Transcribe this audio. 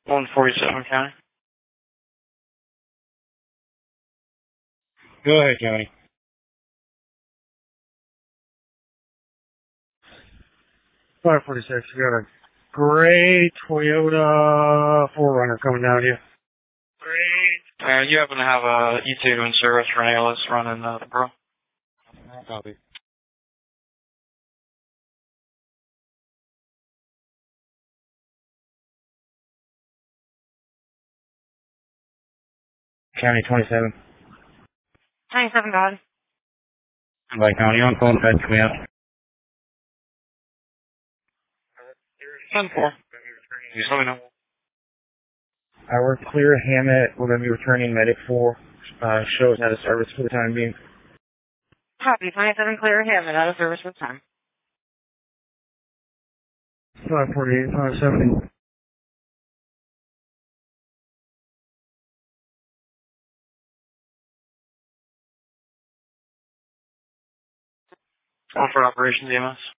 147 County. Go ahead, County. 546, we got a gray Toyota 4Runner coming down to you. Great. You happen to have a E2 in service for an ALS running the Bro? Copy. County 27. 27, go ahead. By County on phone, fed me up. 10-4. Just let me know. We're clear Hammett. We're going to be returning Medic 4. Shows out of service for the time being. Copy, 27 clear Hammond, out of service for time. 548, 570. On for operations EMS.